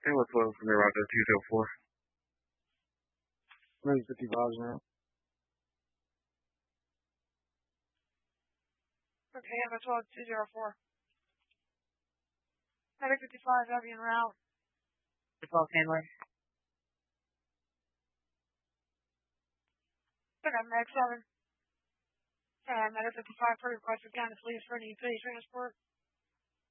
Hey, what's up from there, Roger 204? Maybe 55 now. Okay, I'm at 12204. Medic 55, heavy en route. 12 handler. Okay, Medic 7. Medic 55 for requested county police for an EP transport.